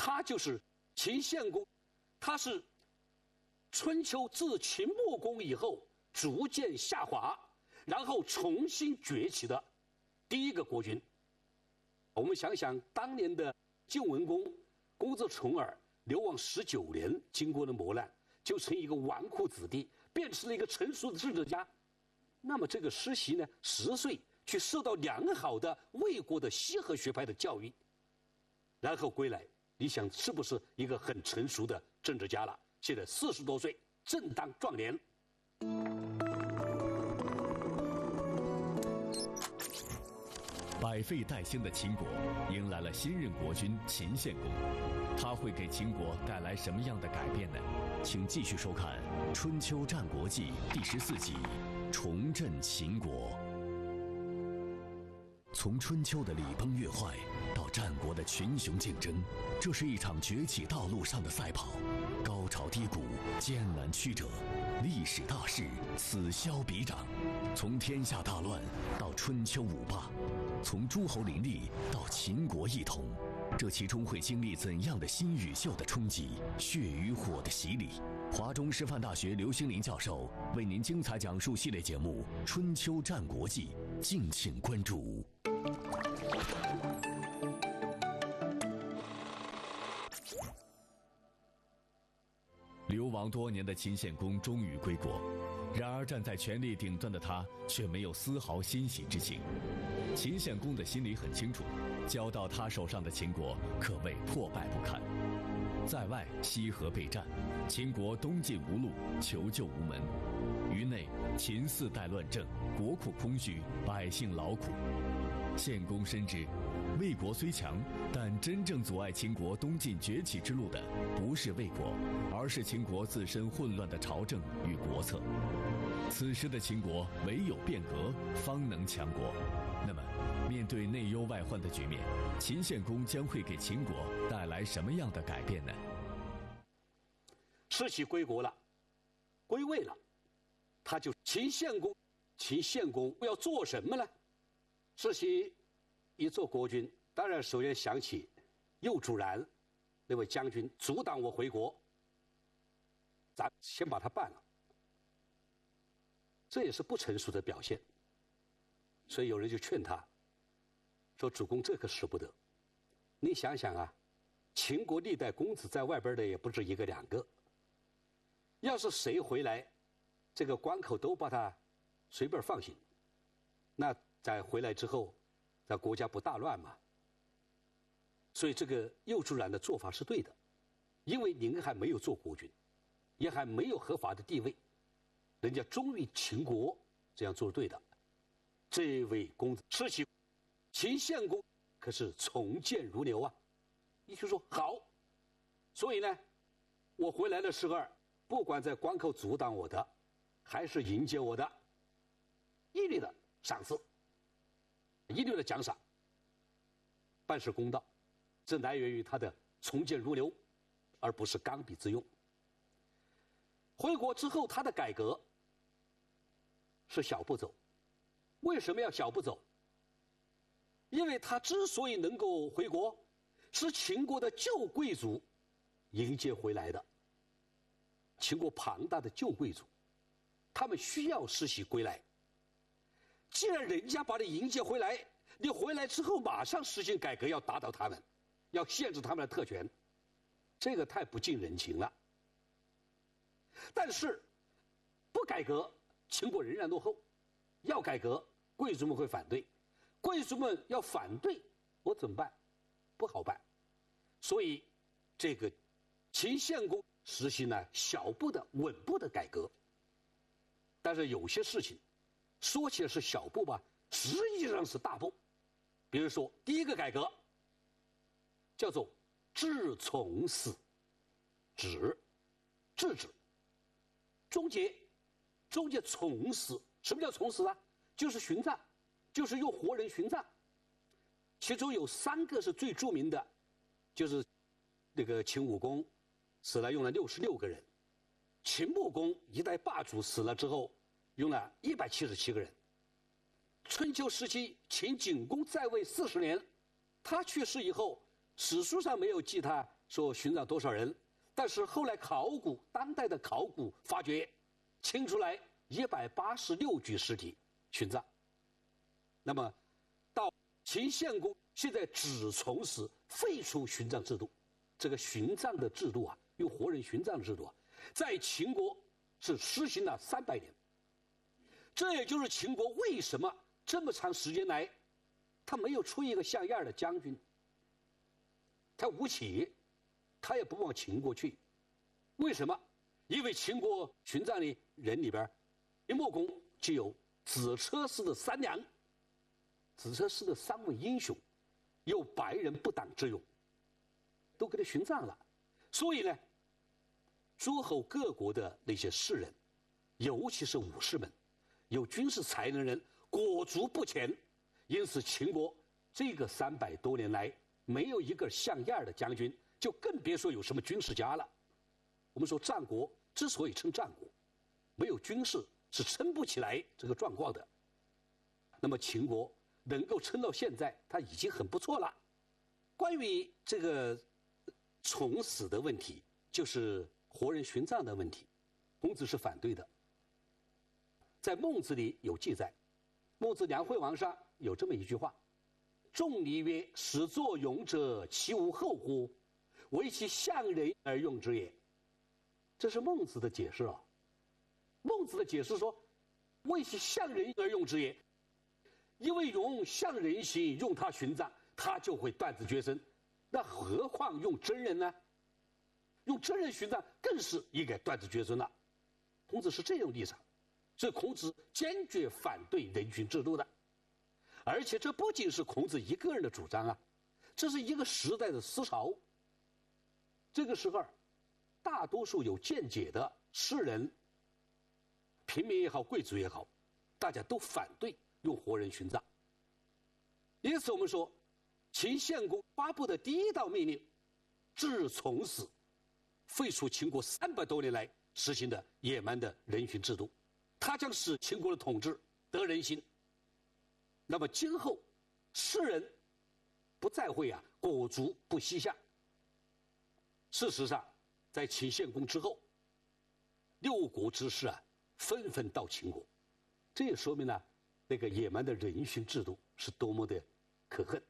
他就是秦献公，他是春秋自秦穆公以后逐渐下滑，然后重新崛起的第一个国君。我们想想当年的晋文公公子重耳流亡19年，经过了磨难，就从一个纨绔子弟变成了一个成熟的政治家。那么这个师袭呢，10岁去受到良好的魏国的西河学派的教育，然后归来，你想是不是一个很成熟的政治家了？现在40多岁，正当壮年。 百废待兴的秦国迎来了新任国君秦献公，他会给秦国带来什么样的改变呢？请继续收看《春秋战国纪》第14集《重振秦国》。从春秋的礼崩乐坏到战国的群雄竞争，这是一场崛起道路上的赛跑，高潮低谷，艰难曲折，历史大势此消彼长。从天下大乱到春秋五霸，从诸侯林立到秦国一统，这其中会经历怎样的新与旧的冲击，血与火的洗礼？华中师范大学刘兴林教授为您精彩讲述系列节目《春秋战国纪》，敬请关注。流亡多年的秦献公终于归国，然而站在权力顶端的他却没有丝毫欣喜之情。秦献公的心里很清楚，交到他手上的秦国可谓破败不堪。在外西河备战，秦国东进无路，求救无门；于内秦4代乱政，国库空虚，百姓劳苦。献公深知，魏国虽强，但真正阻碍秦国东进崛起之路的不是魏国，而是秦国自身混乱的朝政与国策。此时的秦国唯有变革，方能强国。那么，面对内忧外患的局面，秦献公将会给秦国带来什么样的改变呢？ 师袭归国了，归位了，他就秦献公。秦献公要做什么呢？师袭一做国君，当然首先想起右主然那位将军阻挡我回国，咱先把他办了。这也是不成熟的表现，所以有人就劝他说：“主公，这可使不得。你想想啊，秦国历代公子在外边的也不止1个2个，要是谁回来，这个关口都把他随便放行，那在回来之后，咱国家不大乱嘛？所以这个右主然的做法是对的，因为您还没有做国君，也还没有合法的地位，人家忠于秦国，这样做是对的。这位公子师袭秦献公可是从谏如流啊，你就说好。所以呢，我回来的时候，不管在关口阻挡我的，还是迎接我的，一律的赏赐，一律的奖赏，办事公道，这来源于他的从谏如流，而不是刚愎自用。回国之后，他的改革是小步走。为什么要小步走？因为他之所以能够回国，是秦国的旧贵族迎接回来的。秦国庞大的旧贵族，他们需要师袭归来。既然人家把你迎接回来，你回来之后马上实行改革，要打倒他们，要限制他们的特权，这个太不近人情了。但是不改革，秦国仍然落后；要改革，贵族们会反对。贵族们要反对，我怎么办？不好办。所以，这个秦献公实行了小步的、稳步的改革。但是有些事情说起来是小步吧，实际上是大步。比如说，第一个改革叫做治从死，制止，终结从死。什么叫从死啊？就是殉葬，就是用活人殉葬。其中有3个是最著名的，就是那个秦武公死了，用了66个人；秦穆公一代霸主死了之后，用了177个人。春秋时期，秦景公在位40年，他去世以后， 史书上没有记他说殉葬多少人，但是后来当代的考古发掘，清出来186具尸体殉葬。那么到秦献公现在只从事废除殉葬制度，这个殉葬的制度啊，用活人殉葬制度啊，在秦国是实行了300年。这也就是秦国为什么这么长时间来，他没有出一个像样的将军。他吴起，他也不往秦国去，为什么？因为秦国殉葬的人里边，莫公就有子车氏的3娘，子车氏的3位英雄，有白人不党之勇，都给他殉葬了。所以呢，诸侯各国的那些士人，尤其是武士们，有军事才能人裹足不前，因此秦国这个300多年来没有一个像样的将军，就更别说有什么军事家了。我们说战国之所以称战国，没有军事是撑不起来这个状况的。那么秦国能够撑到现在，它已经很不错了。关于这个从死的问题，就是活人殉葬的问题，孔子是反对的。在孟子里有记载，孟子梁惠王上有这么一句话：仲尼曰：始作俑者，其无后乎？为其象人而用之也。这是孟子的解释啊。孟子的解释说，为其象人而用之也，因为用象人形用他殉葬，他就会断子绝孙，那何况用真人呢？用真人殉葬更是应该断子绝孙了。孔子是这种立场，所以孔子坚决反对人殉制度的。而且这不仅是孔子一个人的主张啊，这是一个时代的思潮。这个时候，大多数有见解的士人、平民也好，贵族也好，大家都反对用活人殉葬。因此我们说，秦献公发布的第一道命令，至从死，废除秦国300多年来实行的野蛮的人殉制度，它将使秦国的统治得人心。那么今后士人不再会裹足不西下。事实上，在秦献公之后，6国之士纷纷到秦国，这也说明了那个野蛮的人殉制度是多么的可恨。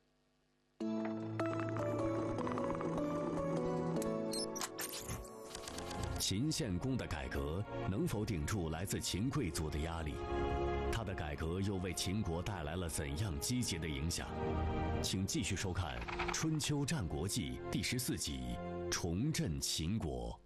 秦献公的改革能否顶住来自秦贵族的压力？他的改革又为秦国带来了怎样积极的影响？请继续收看《春秋战国记》第14集《重振秦国》。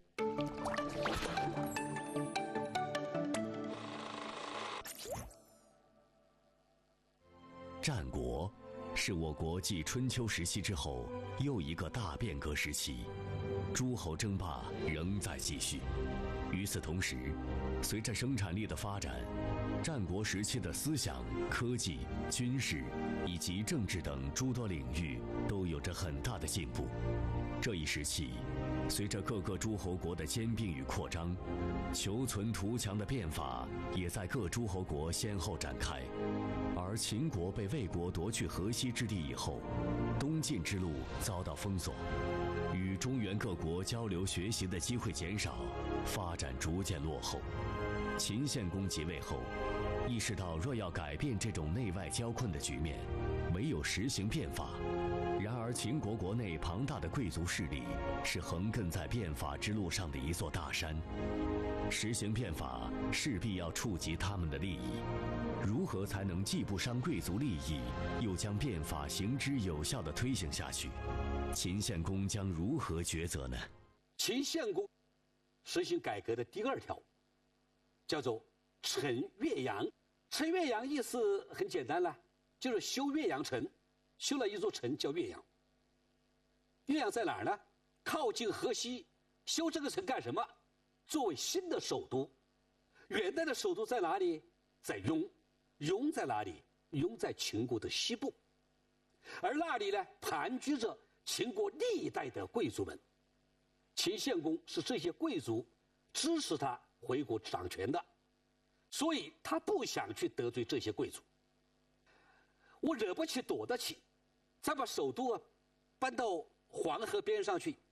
战国是我国继春秋时期之后又一个大变革时期，诸侯争霸仍在继续。与此同时，随着生产力的发展，战国时期的思想、科技、军事以及政治等诸多领域都有着很大的进步。这一时期，随着各个诸侯国的兼并与扩张，求存图强的变法也在各诸侯国先后展开。而秦国被魏国夺去河西之地以后，东进之路遭到封锁，与中原各国交流学习的机会减少，发展逐渐落后。秦献公即位后，意识到若要改变这种内外交困的局面，唯有实行变法。然而秦国国内庞大的贵族势力是横亘在变法之路上的一座大山，实行变法势必要触及他们的利益。如何才能既不伤贵族利益，又将变法行之有效地推行下去？秦献公将如何抉择呢？ 秦献公实行改革的第2条叫做陈岳阳。陈岳阳意思很简单了，就是修岳阳城，修了一座城叫岳阳。岳阳在哪儿呢？靠近河西。修这个城干什么？作为新的首都。元代的首都在哪里？在雍。雍在哪里？雍在秦国的西部，而那里呢，盘踞着秦国历代的贵族们。秦献公是这些贵族支持他回国掌权的，所以他不想去得罪这些贵族。我惹不起躲得起，再把首都搬到黄河边上去